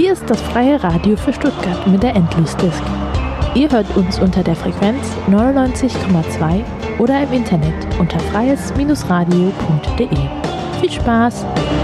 Hier ist das Freie Radio für Stuttgart mit der Endlosdisk. Ihr hört uns unter der Frequenz 99,2 oder im Internet unter freies-radio.de. Viel Spaß!